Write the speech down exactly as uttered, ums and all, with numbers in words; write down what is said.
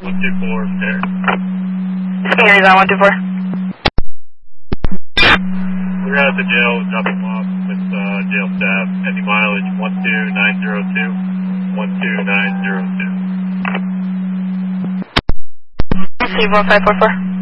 one two four, there. Scanner's on one two four. We're at the jail, dropping them off with uh, jail staff. Any mileage one two nine zero two, one two nine zero two. Steve one five four four.